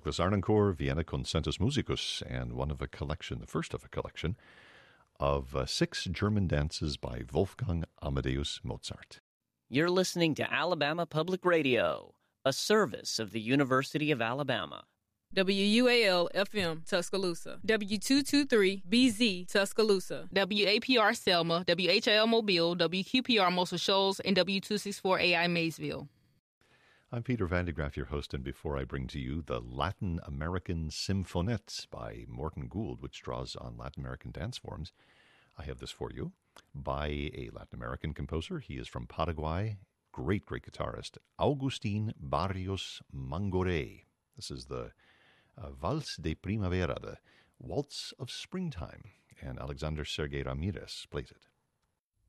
Douglas Arnoncourt, Vienna Concentus Musicus, and one of a collection, the first of a collection, of 6 German dances by Wolfgang Amadeus Mozart. You're listening to Alabama Public Radio, a service of the University of Alabama. WUAL-FM, Tuscaloosa. W223-BZ, Tuscaloosa. WAPR Selma, WHIL Mobile, WQPR Muscle Shoals, and W264AI Maysville. I'm Peter Van de Graaff, your host, and before I bring to you the Latin American Symphonette by Morton Gould, which draws on Latin American dance forms, I have this for you by a Latin American composer. He is from Paraguay, great guitarist, Agustín Barrios Mangoré. This is the Vals de Primavera, the Waltz of Springtime, and Alexander Sergei Ramirez plays it.